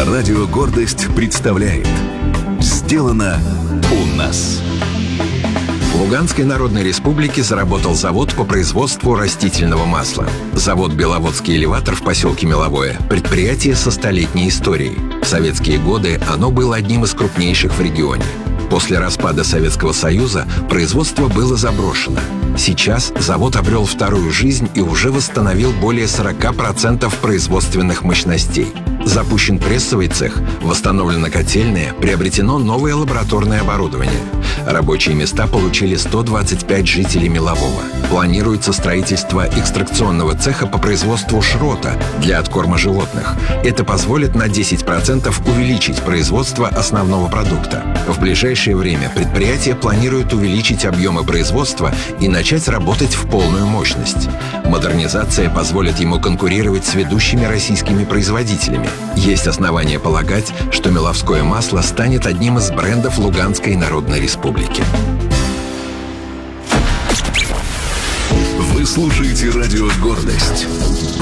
Радио «Гордость» представляет «Сделано у нас». В Луганской Народной Республике заработал завод по производству растительного масла. Завод «Беловодский элеватор» в поселке Меловое – предприятие со столетней историей. В советские годы оно было одним из крупнейших в регионе. После распада Советского Союза производство было заброшено. Сейчас завод обрел вторую жизнь и уже восстановил более 40% производственных мощностей. Запущен прессовый цех, восстановлена котельная, приобретено новое лабораторное оборудование. Рабочие места получили 125 жителей Мелового. Планируется строительство экстракционного цеха по производству шрота для откорма животных. Это позволит на 10% увеличить производство основного продукта. В ближайшее время предприятие планирует увеличить объемы производства и начать работать в полную мощность. Модернизация позволит ему конкурировать с ведущими российскими производителями. Есть основания полагать, что меловское масло станет одним из брендов Луганской Народной Республики. Вы слушаете радио «Гордость».